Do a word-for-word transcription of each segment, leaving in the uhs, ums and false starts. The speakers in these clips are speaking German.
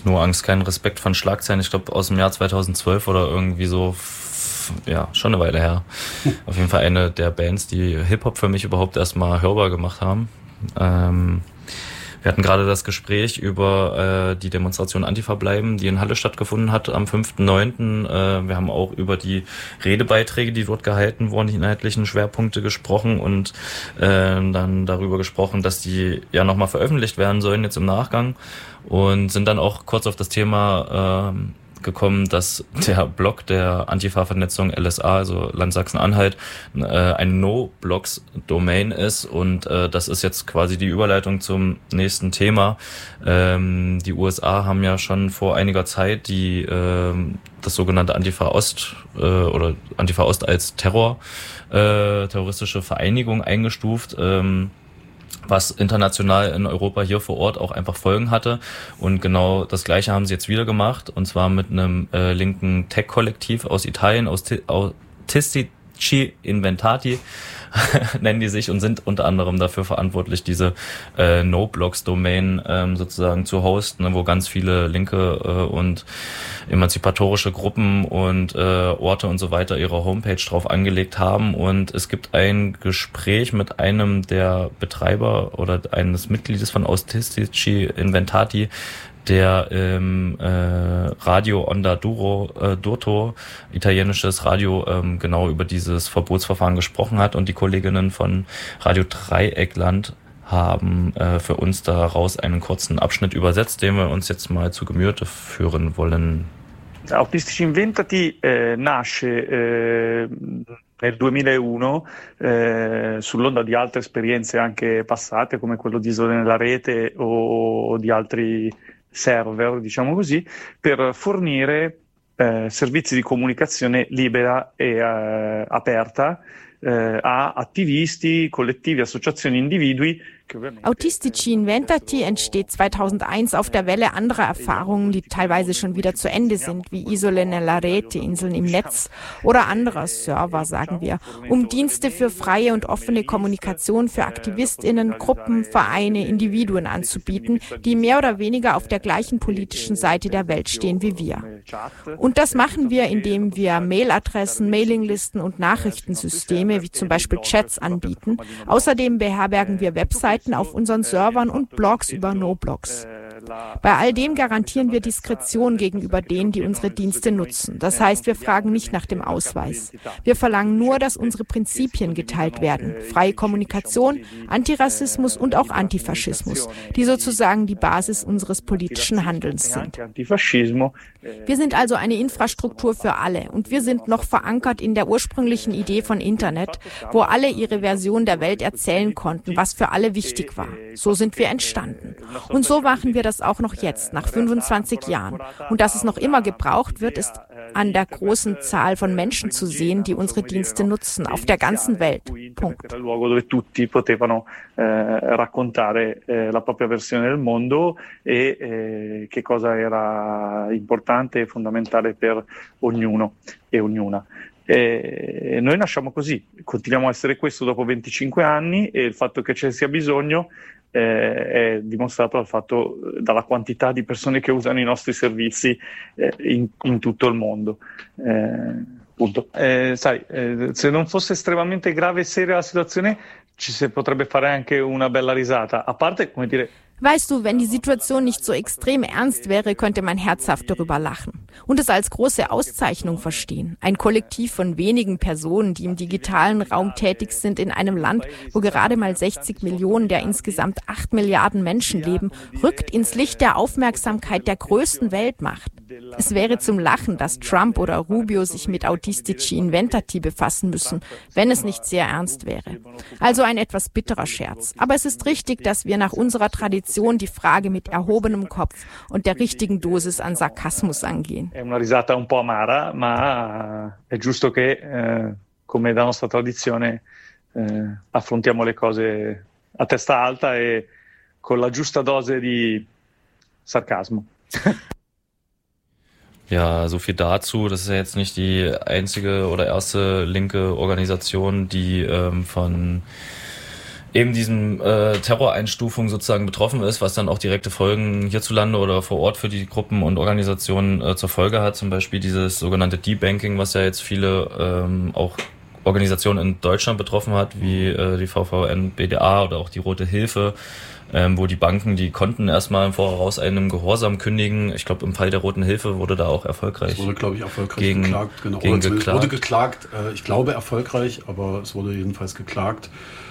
Nur Angst, kein Respekt von Schlagzeilen. Ich glaube aus dem Jahr zweitausendzwölf oder irgendwie so, ja, schon eine Weile her. Auf jeden Fall eine der Bands, die Hip-Hop für mich überhaupt erstmal hörbar gemacht haben. Ähm, wir hatten gerade das Gespräch über äh, die Demonstration Antifa bleiben, die in Halle stattgefunden hat am fünften neunten Äh, wir haben auch über die Redebeiträge, die dort gehalten wurden, die inhaltlichen Schwerpunkte gesprochen und äh, dann darüber gesprochen, dass die ja nochmal veröffentlicht werden sollen jetzt im Nachgang und sind dann auch kurz auf das Thema äh, gekommen, dass der Blog der Antifa-Vernetzung L S A, also Land Sachsen-Anhalt, äh, ein No-Blogs-Domain ist und äh, das ist jetzt quasi die Überleitung zum nächsten Thema. Ähm, die U S A haben ja schon vor einiger Zeit die äh, das sogenannte Antifa-Ost äh, oder Antifa-Ost als Terror, äh, terroristische Vereinigung eingestuft, ähm, was international in Europa hier vor Ort auch einfach Folgen hatte. Und genau das Gleiche haben sie jetzt wieder gemacht, und zwar mit einem äh, linken Tech-Kollektiv aus Italien, aus Autistici Inventati nennen die sich und sind unter anderem dafür verantwortlich, diese äh, No-Blogs-Domain ähm, sozusagen zu hosten, ne, wo ganz viele linke äh, und emanzipatorische Gruppen und äh, Orte und so weiter ihre Homepage drauf angelegt haben. Und es gibt ein Gespräch mit einem der Betreiber oder eines Mitgliedes von Autistici Inventati, der im äh, Radio Onda Duro, äh, Durto, italienisches Radio, ähm, genau über dieses Verbotsverfahren gesprochen hat. Und die Kolleginnen von Radio Dreieckland haben äh, für uns daraus einen kurzen Abschnitt übersetzt, den wir uns jetzt mal zu Gemüte führen wollen. Autistici Inventati eh, nasce eh, nel duemilauno eh, sull'onda di altre esperienze anche passate come quello di Isole nella Rete o di altri server, diciamo così, per fornire eh, servizi di comunicazione libera e eh, aperta eh, a attivisti, collettivi, associazioni, individui. Autistici Inventati entsteht zweitausendeins auf der Welle anderer Erfahrungen, die teilweise schon wieder zu Ende sind, wie Isole nella Rete, Inseln im Netz oder anderer Server, sagen wir, um Dienste für freie und offene Kommunikation für AktivistInnen, Gruppen, Vereine, Individuen anzubieten, die mehr oder weniger auf der gleichen politischen Seite der Welt stehen wie wir. Und das machen wir, indem wir Mailadressen, Mailinglisten und Nachrichtensysteme, wie zum Beispiel Chats, anbieten. Außerdem beherbergen wir Websites auf unseren Servern und Blogs über No-Blogs. Bei all dem garantieren wir Diskretion gegenüber denen, die unsere Dienste nutzen. Das heißt, wir fragen nicht nach dem Ausweis. Wir verlangen nur, dass unsere Prinzipien geteilt werden. Freie Kommunikation, Antirassismus und auch Antifaschismus, die sozusagen die Basis unseres politischen Handelns sind. Wir sind also eine Infrastruktur für alle und wir sind noch verankert in der ursprünglichen Idee von Internet, wo alle ihre Version der Welt erzählen konnten, was für alle wichtig war. So sind wir entstanden. Und so machen wir das auch noch jetzt, nach fünfundzwanzig Jahren. Und dass es noch immer gebraucht wird, ist an der großen Zahl von Menschen zu sehen, die unsere Dienste nutzen, auf der ganzen Welt. Punkt. Dove tutti potevano raccontare la propria versione del mondo e che cosa era importante e fondamentale per ognuno e ognuna. E noi nasciamo così, continuiamo a essere questo dopo venticinque anni e il fatto che ce ne sia bisogno eh, è dimostrato dal fatto, dalla quantità di persone che usano i nostri servizi eh, in, in tutto il mondo. Eh, punto. Eh, sai, eh, se non fosse estremamente grave e seria la situazione, ci si potrebbe fare anche una bella risata. A parte, come dire, weißt du, wenn die Situation nicht so extrem ernst wäre, könnte man herzhaft darüber lachen und es als große Auszeichnung verstehen. Ein Kollektiv von wenigen Personen, die im digitalen Raum tätig sind in einem Land, wo gerade mal sechzig Millionen der insgesamt acht Milliarden Menschen leben, rückt ins Licht der Aufmerksamkeit der größten Weltmacht. Es wäre zum Lachen, dass Trump oder Rubio sich mit Autistici Inventati befassen müssen, wenn es nicht sehr ernst wäre. Also ein etwas bitterer Scherz. Aber es ist richtig, dass wir nach unserer Tradition die Frage mit erhobenem Kopf und der richtigen Dosis an Sarkasmus angehen. È una risata un po' amara, ma è giusto che, eh, come da nostra tradizione, eh, affrontiamo le cose a testa alta e con la giusta dose di sarcasmo. Ja, so viel dazu. Das ist ja jetzt nicht die einzige oder erste linke Organisation, die ähm, von eben diesem äh, Terroreinstufung sozusagen betroffen ist, was dann auch direkte Folgen hierzulande oder vor Ort für die Gruppen und Organisationen äh, zur Folge hat. Zum Beispiel dieses sogenannte Debanking, was ja jetzt viele ähm, auch Organisationen in Deutschland betroffen hat, wie äh, die V V N B D A oder auch die Rote Hilfe, ähm, wo die Banken die Konten erstmal im Voraus einem Gehorsam kündigen. Ich glaube, im Fall der Roten Hilfe wurde da auch erfolgreich. Es wurde, glaube ich, erfolgreich gegen, geklagt. Genau. Gegen es geklagt. wurde geklagt. Äh, ich glaube erfolgreich, aber es wurde jedenfalls geklagt.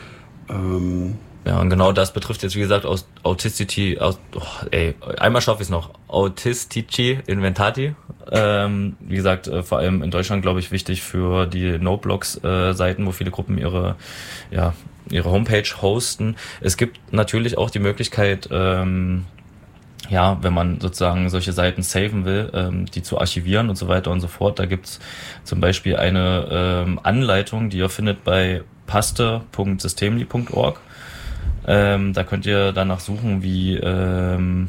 Ähm Ja, und genau das betrifft jetzt, wie gesagt, aus Autisticity, aus, oh, ey, einmal schaffe ich es noch, Autistici Inventati. Ähm, wie gesagt, äh, vor allem in Deutschland, glaube ich, wichtig für die No-Blogs-Seiten, äh, wo viele Gruppen ihre, ja, ihre Homepage hosten. Es gibt natürlich auch die Möglichkeit, ähm, ja, wenn man sozusagen solche Seiten saven will, ähm, die zu archivieren und so weiter und so fort. Da gibt's zum Beispiel eine ähm, Anleitung, die ihr findet bei paste punkt systemli punkt org. Ähm, da könnt ihr danach suchen, wie ähm,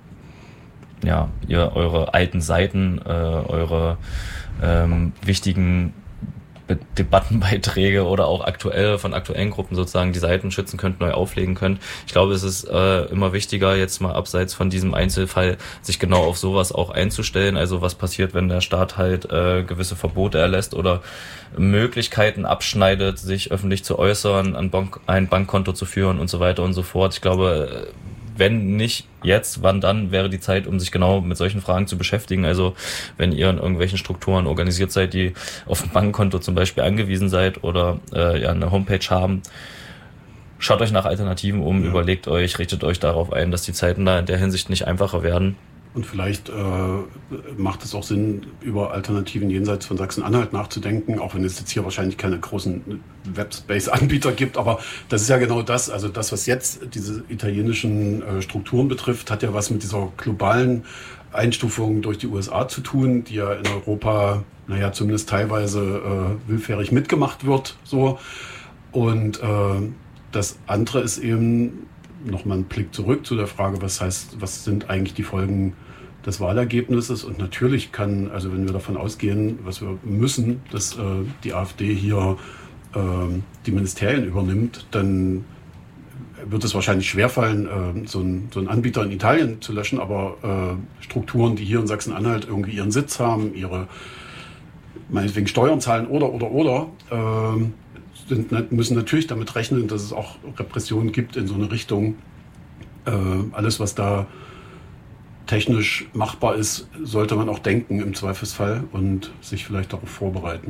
ja, ihr eure alten Seiten, äh, eure ähm, wichtigen Be- Debattenbeiträge oder auch aktuell von aktuellen Gruppen sozusagen die Seiten schützen könnt, neu auflegen könnt. Ich glaube, es ist äh, immer wichtiger, jetzt mal abseits von diesem Einzelfall, sich genau auf sowas auch einzustellen. Also was passiert, wenn der Staat halt äh, gewisse Verbote erlässt oder Möglichkeiten abschneidet, sich öffentlich zu äußern, ein, Bank- ein Bankkonto zu führen und so weiter und so fort. Ich glaube, wenn nicht jetzt, wann dann wäre die Zeit, um sich genau mit solchen Fragen zu beschäftigen. Also wenn ihr in irgendwelchen Strukturen organisiert seid, die auf ein Bankkonto zum Beispiel angewiesen seid oder äh, ja eine Homepage haben, schaut euch nach Alternativen um, ja. Überlegt euch, richtet euch darauf ein, dass die Zeiten da in der Hinsicht nicht einfacher werden. Und vielleicht äh, macht es auch Sinn, über Alternativen jenseits von Sachsen-Anhalt nachzudenken, auch wenn es jetzt hier wahrscheinlich keine großen Webspace-Anbieter gibt. Aber das ist ja genau das, also das, was jetzt diese italienischen äh, Strukturen betrifft, hat ja was mit dieser globalen Einstufung durch die U S A zu tun, die ja in Europa, naja, zumindest teilweise äh, willfährig mitgemacht wird. So. Und äh, das andere ist eben nochmal ein Blick zurück zu der Frage, was heißt, was sind eigentlich die Folgen des Wahlergebnisses? Und natürlich kann, also wenn wir davon ausgehen, was wir müssen, dass äh, die AfD hier äh, die Ministerien übernimmt, dann wird es wahrscheinlich schwerfallen, äh, so, ein, so einen Anbieter in Italien zu löschen, aber äh, Strukturen, die hier in Sachsen-Anhalt irgendwie ihren Sitz haben, ihre meinetwegen Steuern zahlen oder, oder, oder, äh, Sind, müssen natürlich damit rechnen, dass es auch Repressionen gibt in so eine Richtung. Äh, alles, was da technisch machbar ist, sollte man auch denken im Zweifelsfall und sich vielleicht darauf vorbereiten.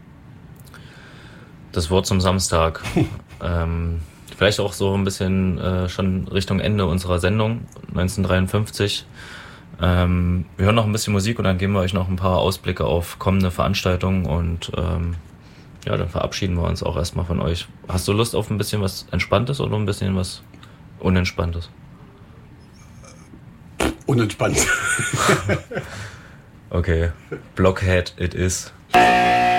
Das Wort zum Samstag. ähm, vielleicht auch so ein bisschen äh, schon Richtung Ende unserer Sendung, neunzehnhundertdreiundfünfzig. Ähm, wir hören noch ein bisschen Musik und dann geben wir euch noch ein paar Ausblicke auf kommende Veranstaltungen und ähm, ja, dann verabschieden wir uns auch erstmal von euch. Hast du Lust auf ein bisschen was Entspanntes oder ein bisschen was Unentspanntes? Unentspannt. Okay, Blockhead it is.